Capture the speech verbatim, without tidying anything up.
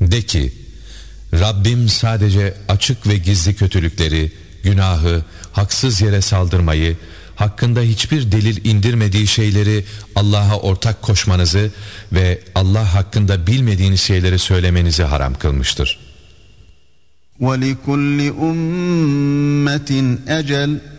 De ki, Rabbim sadece açık ve gizli kötülükleri, günahı, haksız yere saldırmayı, hakkında hiçbir delil indirmediği şeyleri Allah'a ortak koşmanızı ve Allah hakkında bilmediğiniz şeyleri söylemenizi haram kılmıştır. وَلِكُلِّ أُمَّةٍ أَجَلٌ